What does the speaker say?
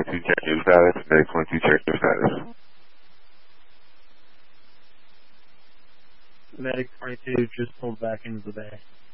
22 check your status. Medic 22 check your status. Medic 22 just pulled back into the bay.